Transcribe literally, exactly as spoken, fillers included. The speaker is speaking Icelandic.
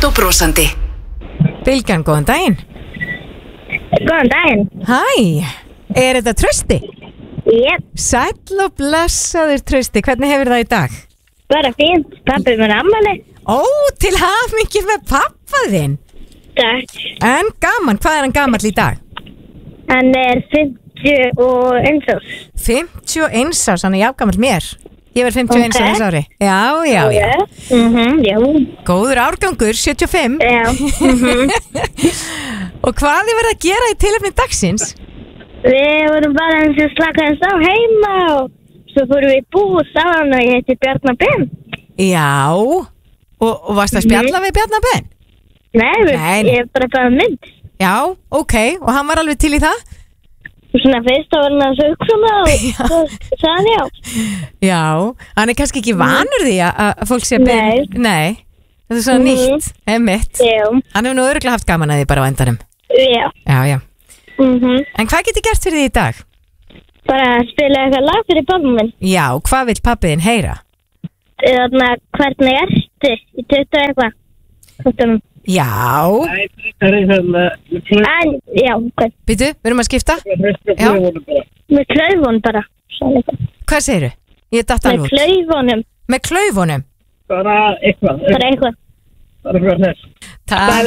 og brosandi. Bylgjan, góðan daginn. Góðan daginn. Hæ, er þetta Trausti? Jep. Sæll og blessaður Trausti, hvernig hefur það í dag? Bara fínt, pappi minn afmæli. Ó, til hamingju með pappa þinn. Takk. En gaman, hvað er hann gamall í dag? Hann er fimmtíu og eins árs. fimmtíu og eins árs, hann er jafngamall mér. Ég verð fimmtíu og eins Ok. árs ári. Já, já, já. Mhm, já. Góður árgangur, sjötíu og fimm. Já. Mhm. Og hvað þið verið að gera í tilefni dagsins? Við vorum bara eins og slaka eins á heima og svo fórum við í búð saman og ég heiti Bjarnar Ben. Já, og, og varst það að spjalla við Bjarnar Ben? Nei, við, Nei, nei. ég er bara bara mynd. Já, ok, og hann var alveg til í það? Og svona fyrst þá var hann að hugsa um það og svo sagði hann já. Já, hann er kannski ekki vanur því að, að fólk sé Ben. Nei. Nei, þetta er svona Mhm. nýtt, einmitt. Já. Hann hefur nú örugglega haft gaman að því bara á endanum. Já. Já, já. Mhm. En hvað getur gert fyrir því í dag? Bara að spila eitthvað lag fyrir pappa minn. Já, hvað vill pappiðin heyra? Þannig að hvernig ertu í tuttugu eitthvað. Hvort Já, En, já, hvað? býtu, við erum að skipta? Já, Með klaufunum bara. Svona eitthvað. hvað segirðu? Ég datt Með alveg út. klaufunum. Með klaufunum? Bara eitthvað. Bara eitthvað. Bara eitthvað þess. Takk.